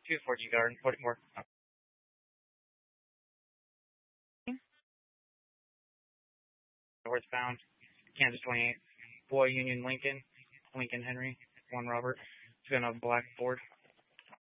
240 Garden, Portmore. Northbound, Kansas 28. Boy Union Lincoln, Lincoln Henry, 1 Robert. It's going to black Ford.